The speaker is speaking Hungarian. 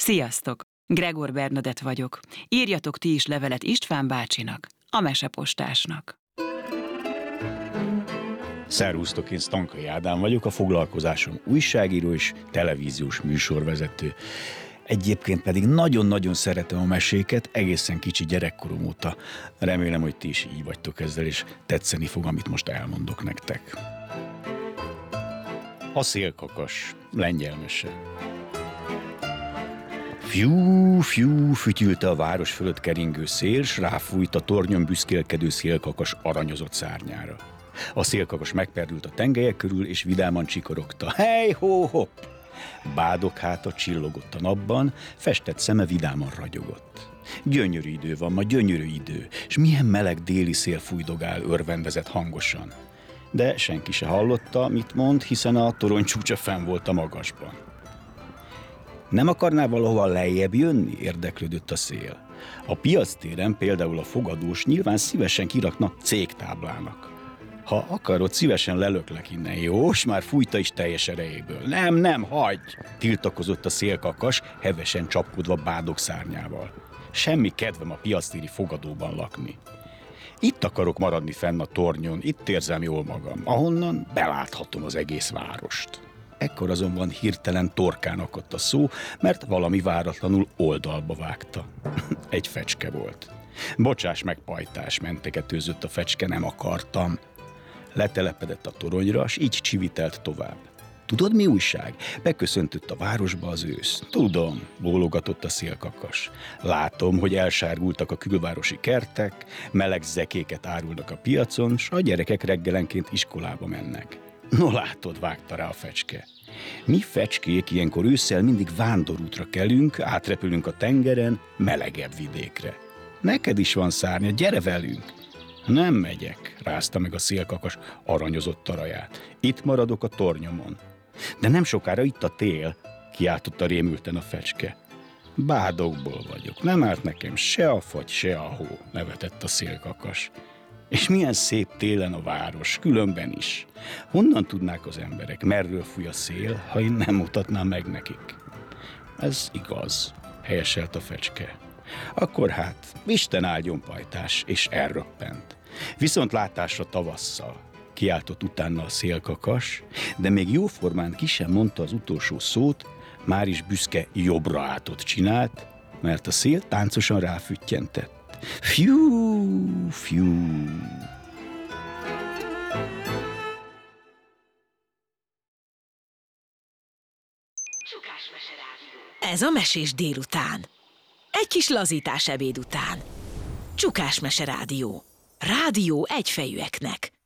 Sziasztok! Gregor Bernadett vagyok. Írjatok ti is levelet István bácsinak, a mesepostásnak. Szervusztok, én Stankai Ádám vagyok, a foglalkozásom újságíró és televíziós műsorvezető. Egyébként pedig nagyon-nagyon szeretem a meséket, egészen kicsi gyerekkorom óta. Remélem, hogy ti is így vagytok ezzel, és tetszeni fog, amit most elmondok nektek. A szélkakas, lengyel mese. Fiú, fiú, fütyülte a város fölött keringő szél, s ráfújt a tornyon büszkélkedő szélkakas aranyozott szárnyára. A szélkakas megperdült a tengelyek körül, és vidáman csikorogta. Hej, hó, hopp! Bádog háta csillogott a napban, festett szeme vidáman ragyogott. Gyönyörű idő van ma, gyönyörű idő, és milyen meleg déli szél fújdogál, örvendezett hangosan. De senki se hallotta, mit mond, hiszen a torony csúcsa fenn volt a magasban. Nem akarná valahova lejjebb jönni? Érdeklődött a szél. A piactéren például a fogadós nyilván szívesen kirakna cégtáblának. Ha akarod, szívesen lelöklek innen, jó? S már fújta is teljes erejéből. Nem, hagyj! Tiltakozott a szélkakas, hevesen csapkodva bádog szárnyával. Semmi kedvem a piactéri fogadóban lakni. Itt akarok maradni fenn a tornyon, itt érzem jól magam, ahonnan beláthatom az egész várost. Ekkor azonban hirtelen torkán akadt a szó, mert valami váratlanul oldalba vágta. Egy fecske volt. Bocsáss meg, pajtás, mentegetőzött a fecske, nem akartam. Letelepedett a toronyra, s így csivitelt tovább. Tudod, mi újság? Beköszöntött a városba az ősz. Tudom, bólogatott a szélkakas. Látom, hogy elsárgultak a külvárosi kertek, meleg zekéket árulnak a piacon, s a gyerekek reggelenként iskolába mennek. No látod, vágta rá a fecske. Mi fecskék ilyenkor ősszel mindig vándorútra kelünk, átrepülünk a tengeren, melegebb vidékre. Neked is van szárnya, gyere velünk! Nem megyek, rázta meg a szélkakas aranyozott taraját. Itt maradok a tornyomon. De nem sokára itt a tél, kiáltotta rémülten a fecske. Bádogból vagyok, nem árt nekem se a fagy, se a hó, nevetett a szélkakas. És milyen szép télen a város, különben is. Honnan tudnák az emberek, merről fúj a szél, ha én nem mutatnám meg nekik? Ez igaz, helyeselt a fecske. Akkor hát, Isten áldjon, pajtás, és elröppent. Viszontlátásra tavasszal, kiáltott utána a szélkakas, de még jóformán ki sem mondta az utolsó szót, már is büszke jobbra átot csinált, mert a szél táncosan ráfüttyentett. Fiú, fiú. Ez a Mesés délután. Egy kis lazítás ebéd után. Csukás Mese Rádió. Rádió egyfejűeknek.